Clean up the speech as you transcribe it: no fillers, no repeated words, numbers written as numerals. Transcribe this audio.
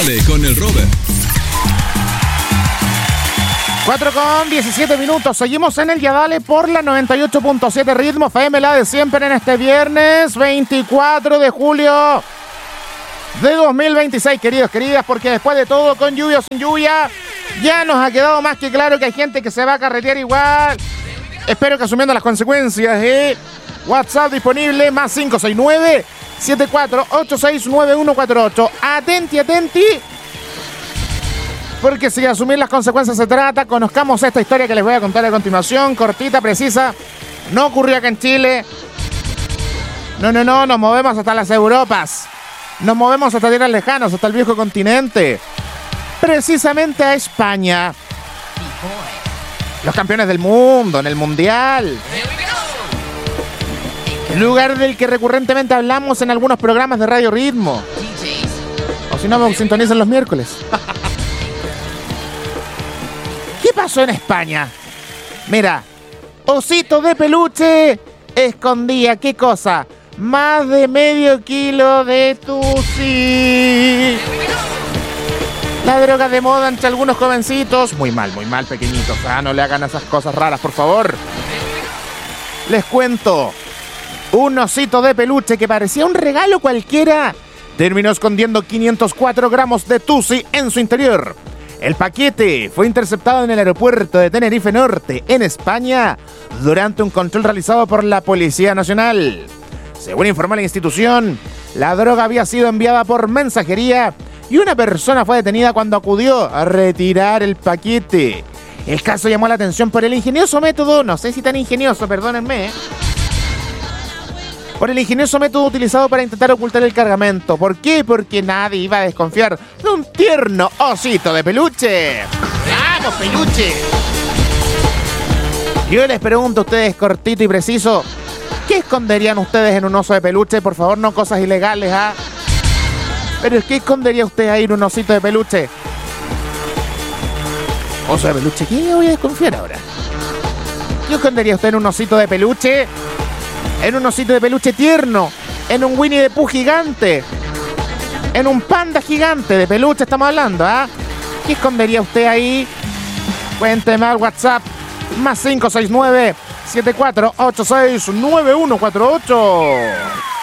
Dale con el Robert. 4:17. Seguimos en el Ya Dale por la 98.7 Ritmo FM, la de siempre, en este viernes 24 de julio de 2026, queridos, queridas, porque después de todo, con lluvia o sin lluvia, ya nos ha quedado más que claro que hay gente que se va a carretear igual. Espero que asumiendo las consecuencias. WhatsApp disponible, más 569-7486-9148. Atenti, atenti. Porque si de asumir las consecuencias se trata, conozcamos esta historia que les voy a contar a continuación. Cortita, precisa. No ocurrió acá en Chile. No. Nos movemos hasta las Europas. Nos movemos hasta tierras lejanas, hasta el viejo continente. Precisamente a España. Los campeones del mundo en el Mundial. Lugar del que recurrentemente hablamos en algunos programas de Radio Ritmo. O si no, me sintonizan los miércoles. ¿Qué pasó en España? Mira, osito de peluche escondía, ¿qué cosa? Más de medio kilo de tusi. La droga de moda entre algunos jovencitos. Muy mal, pequeñitos. No le hagan esas cosas raras, por favor. Les cuento. Un osito de peluche que parecía un regalo cualquiera terminó escondiendo 504 gramos de tusi en su interior. El paquete fue interceptado en el aeropuerto de Tenerife Norte, en España, durante un control realizado por la Policía Nacional. Según informó la institución, la droga había sido enviada por mensajería y una persona fue detenida cuando acudió a retirar el paquete. El caso llamó la atención por el ingenioso método, no sé si tan ingenioso, perdónenme, por el ingenioso método utilizado para intentar ocultar el cargamento. ¿Por qué? Porque nadie iba a desconfiar de un tierno osito de peluche. ¡Vamos, peluche! Yo les pregunto a ustedes, cortito y preciso, ¿qué esconderían ustedes en un oso de peluche? Por favor, no cosas ilegales, ¿ah? Pero ¿qué escondería usted ahí en un osito de peluche? ¿Oso de peluche? ¿Qué voy a desconfiar ahora? ¿Qué escondería usted en un osito de peluche? En un osito de peluche tierno, en un Winnie the Pooh gigante, en un panda gigante de peluche estamos hablando, ¿ah? ¿Qué escondería usted ahí? Cuénteme al WhatsApp, más 569-7486-9148.